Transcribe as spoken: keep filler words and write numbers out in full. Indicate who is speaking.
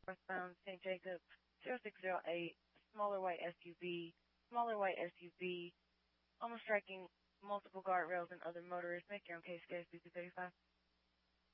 Speaker 1: northbound Saint Jacob, zero six zero eight, smaller white S U V, smaller white S U V, almost striking multiple guardrails and other motorists. Make your own case, K S B two thirty-five.